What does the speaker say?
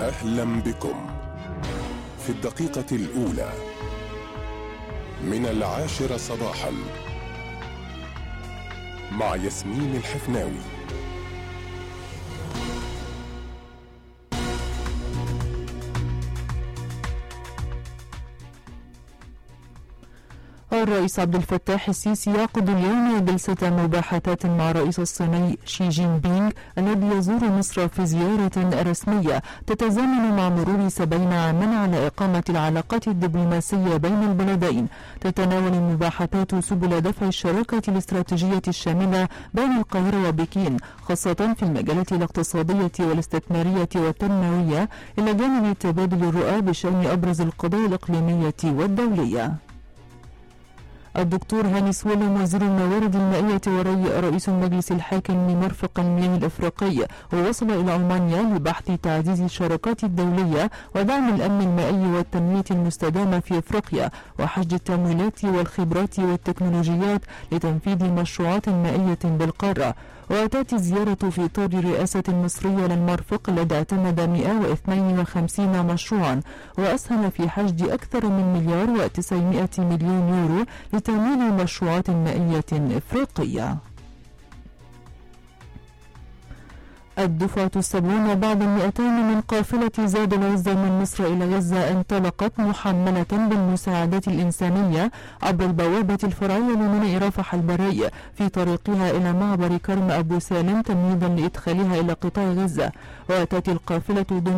أهلا بكم في الدقيقة الأولى من 10 صباحا مع ياسمين الحفناوي. الرئيس عبد الفتاح السيسي يعقد اليوم جلسة مباحثات مع الرئيس الصيني شي جين بينغ الذي يزور مصر في زيارة رسمية تتزامن مع مرور 70 عاما على إقامة العلاقات الدبلوماسية بين البلدين. تتناول المباحثات سبل دفع الشراكة الاستراتيجية الشاملة بين القاهرة وبكين، خاصة في المجالات الاقتصادية والاستثمارية والتنموية، إلى جانب تبادل الرؤى بشأن أبرز القضايا الإقليمية والدولية. الدكتور هاني سويلم وزير الموارد المائية والري رئيس المجلس الحاكم لمرفق المياه الإفريقي ووصل إلى ألمانيا لبحث تعزيز الشراكات الدولية ودعم الأمن المائي والتنمية المستدامة في أفريقيا وحشد التمويلات والخبرات والتكنولوجيات لتنفيذ مشروعات مائية بالقارة. وتأتي الزيارة في إطار رئاسة مصرية للمرفق الذي اعتمد 152 مشروعا وأسهم في حشد أكثر من 1,900,000,000 يورو لتمويل مشروعات مائية إفريقية. الدفعة 70 بعد 200 من قافلة زاد العزة من مصر إلى غزة انطلقت محملة بالمساعدات الإنسانية عبر البوابة الفرعية لميناء رفح البري في طريقها إلى معبر كرم أبو سالم تمهيدا لإدخالها إلى قطاع غزة. وتأتي القافلة ضمن